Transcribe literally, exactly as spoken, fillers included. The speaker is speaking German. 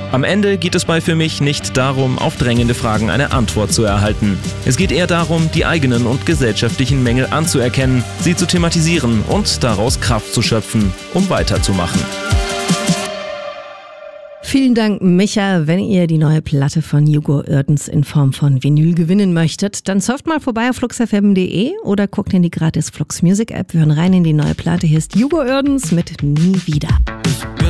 Am Ende geht es bei Für mich nicht darum, auf drängende Fragen eine Antwort zu erhalten. Es geht eher darum, die eigenen und gesellschaftlichen Mängel anzuerkennen, sie zu thematisieren und daraus Kraft zu schöpfen, um weiterzumachen. Vielen Dank, Micha. Wenn ihr die neue Platte von Hugo Oerdens in Form von Vinyl gewinnen möchtet, dann surft mal vorbei auf flux f m punkt d e oder guckt in die gratis Flux Music App. Wir hören rein in die neue Platte. Hier ist Hugo Oerdens mit Nie wieder.